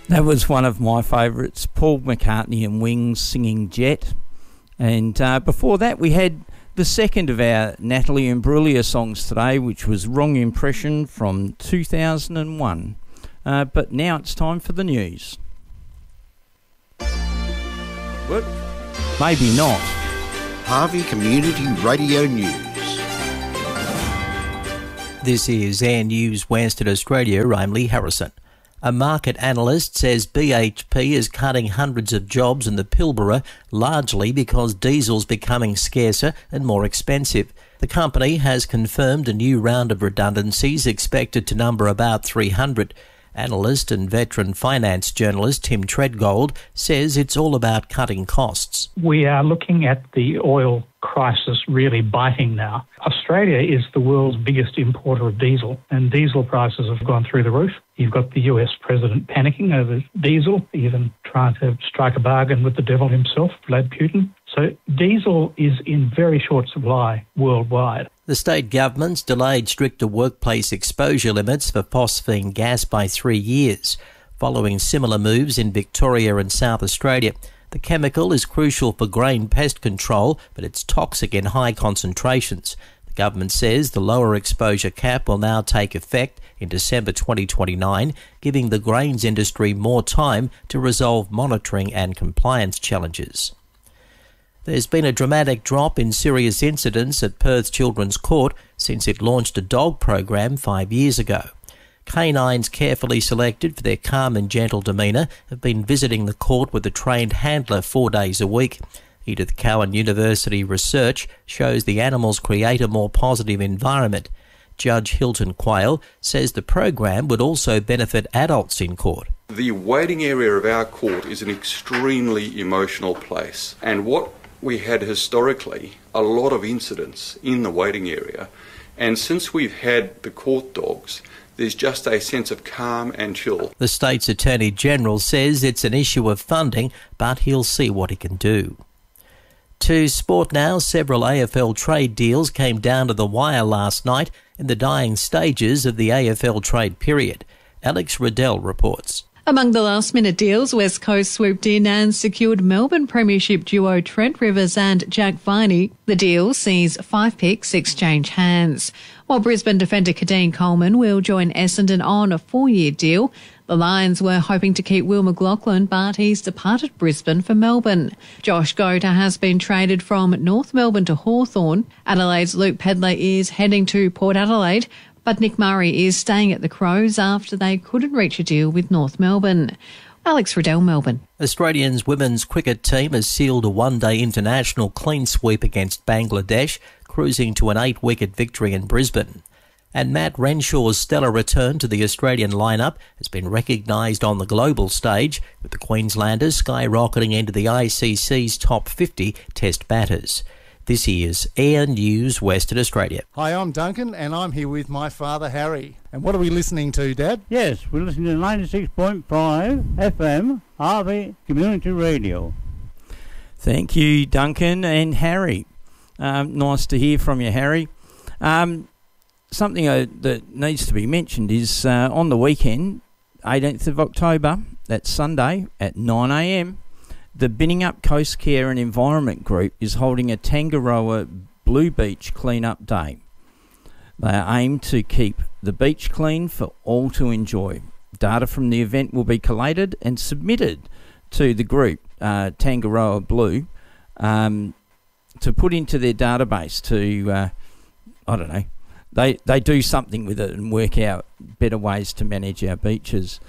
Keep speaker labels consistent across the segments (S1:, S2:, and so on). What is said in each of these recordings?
S1: That was one of my favourites, Paul McCartney and Wings singing Jet. And before that we had the second of our Natalie Imbruglia songs today, which was Wrong Impression from 2001. But now it's time for the news.
S2: What?
S1: Maybe not.
S2: Harvey Community Radio News.
S3: This is Air News Western Australia. I'm Lee Harrison. A market analyst says BHP is cutting hundreds of jobs in the Pilbara, largely because diesel's becoming scarcer and more expensive. The company has confirmed a new round of redundancies expected to number about 300. Analyst and veteran finance journalist Tim Treadgold says it's all about cutting costs.
S4: We are looking at the oil crisis really biting now. Australia is the world's biggest importer of diesel, and diesel prices have gone through the roof. You've got the US president panicking over diesel, even trying to strike a bargain with the devil himself, Vlad Putin. So diesel is in very short supply worldwide.
S3: The state government's delayed stricter workplace exposure limits for phosphine gas by 3 years, following similar moves in Victoria and South Australia. The chemical is crucial for grain pest control, but it's toxic in high concentrations. The government says the lower exposure cap will now take effect in December 2029, giving the grains industry more time to resolve monitoring and compliance challenges. There's been a dramatic drop in serious incidents at Perth Children's Court since it launched a dog program 5 years ago. Canines carefully selected for their calm and gentle demeanour have been visiting the court with a trained handler 4 days a week. Edith Cowan University research shows the animals create a more positive environment. Judge Hilton Quayle says the program would also benefit adults in court.
S5: The waiting area of our court is an extremely emotional place, and what we had historically a lot of incidents in the waiting area, and since we've had the court dogs, there's just a sense of calm and chill.
S3: The state's Attorney General says it's an issue of funding, but he'll see what he can do. To sport now, several AFL trade deals came down to the wire last night in the dying stages of the AFL trade period. Alex Riddell reports.
S6: Among the last-minute deals, West Coast swooped in and secured Melbourne Premiership duo Trent Rivers and Jack Viney. The deal sees 5 picks exchange hands, while Brisbane defender Kadeen Coleman will join Essendon on a 4-year deal. The Lions were hoping to keep Will McLaughlin, but he's departed Brisbane for Melbourne. Josh Gota has been traded from North Melbourne to Hawthorn. Adelaide's Luke Pedler is heading to Port Adelaide, but Nick Murray is staying at the Crows after they couldn't reach a deal with North Melbourne. Alex Riddell, Melbourne.
S3: Australia's women's cricket team has sealed a one-day international clean sweep against Bangladesh, cruising to an 8-wicket victory in Brisbane. And Matt Renshaw's stellar return to the Australian lineup has been recognised on the global stage, with the Queenslanders skyrocketing into the ICC's top 50 test batters. This is Air News Western Australia.
S7: Hi, I'm Duncan and I'm here with my father Harry. And what are we listening to, Dad?
S8: Yes, we're listening to 96.5 FM Harvey Community Radio.
S1: Thank you, Duncan and Harry. Nice to hear from you, Harry. Something that needs to be mentioned is on the weekend, 18th of October, that's Sunday at 9 a.m, the Binningup Coast Care and Environment Group is holding a Tangaroa Blue Beach Clean-Up Day. They aim to keep the beach clean for all to enjoy. Data from the event will be collated and submitted to the group, Tangaroa Blue, to put into their database to, They do something with it and work out better ways to manage our beaches.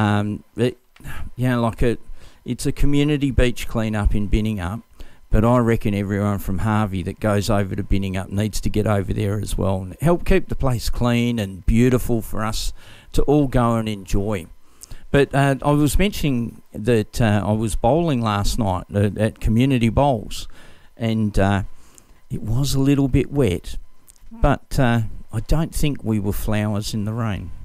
S1: It's a community beach clean-up in Binningup, but I reckon everyone from Harvey that goes over to Binningup needs to get over there as well and help keep the place clean and beautiful for us to all go and enjoy. But I was mentioning that I was bowling last night at Community Bowls, and it was a little bit wet, but I don't think we were flowers in the rain.